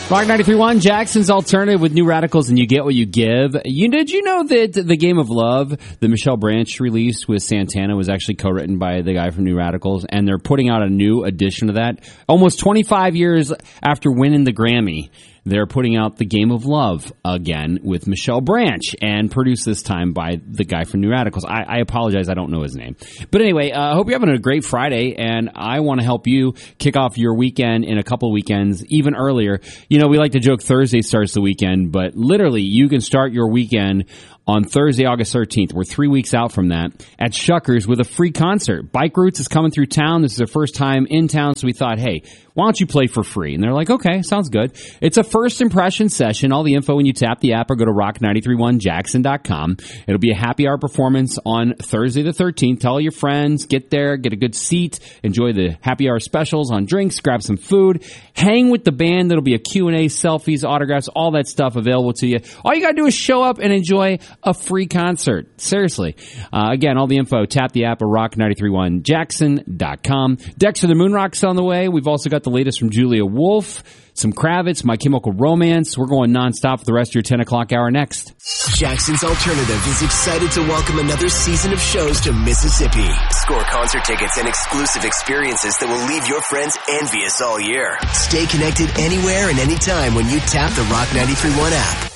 Rock 93.1, Jackson's Alternative with New Radicals, and you get what you give. Did you know that The Game of Love, the Michelle Branch release with Santana, was actually co-written by the guy from New Radicals, and they're putting out a new edition of that. Almost 25 years after winning the Grammy, they're putting out The Game of Love again with Michelle Branch, and produced this time by the guy from New Radicals. I apologize, I don't know his name. But anyway, I hope you're having a great Friday, and I want to help you kick off your weekend in a couple weekends, even earlier. We like to joke Thursday starts the weekend, but literally you can start your weekend on Thursday, August 13th. We're 3 weeks out from that at Shuckers with a free concert. Bike Roots is coming through town. This is their first time in town, so we thought, hey, why don't you play for free? And they're like, okay, sounds good. It's a first impression session. All the info when you tap the app or go to rock931jackson.com. It'll be a happy hour performance on Thursday the 13th. Tell your friends, get there, get a good seat, enjoy the happy hour specials on drinks, grab some food, hang with the band. There'll be a Q&A, selfies, autographs, all that stuff available to you. All you got to do is show up and enjoy a free concert. Seriously. Again, all the info, tap the app or rock931jackson.com. Dexter the Moonrock's on the way. We've also got the latest from Julia Wolf, some Kravitz, My Chemical Romance. We're going nonstop for the rest of your 10 o'clock hour next. Jackson's Alternative is excited to welcome another season of shows to Mississippi. Score concert tickets and exclusive experiences that will leave your friends envious all year. Stay connected anywhere and anytime when you tap the Rock 93.1 app.